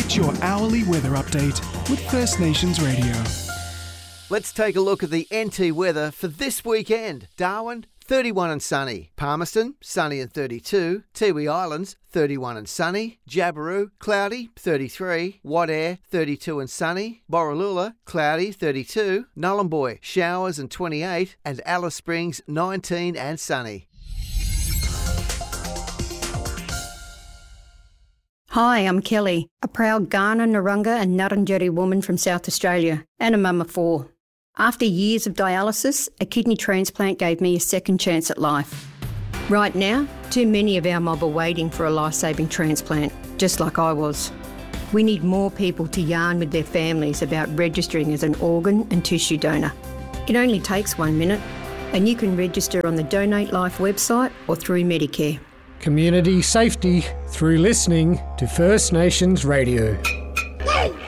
Get your hourly weather update with First Nations Radio. Let's take a look at the NT weather for this weekend. Darwin, 31 and sunny. Palmerston, sunny and 32. Tiwi Islands, 31 and sunny. Jabiru, cloudy, 33. Wadeye, 32 and sunny. Borroloola, cloudy, 32. Nhulunbuy, showers and 28. And Alice Springs, 19 and sunny. Hi, I'm Kelly, a proud Kaurna, Narungga and Ngarrindjeri woman from South Australia and a mum of 4. After years of dialysis, a kidney transplant gave me a second chance at life. Right now, too many of our mob are waiting for a life-saving transplant, just like I was. We need more people to yarn with their families about registering as an organ and tissue donor. It only takes 1 minute, and you can register on the Donate Life website or through Medicare. Community safety through listening to First Nations Radio.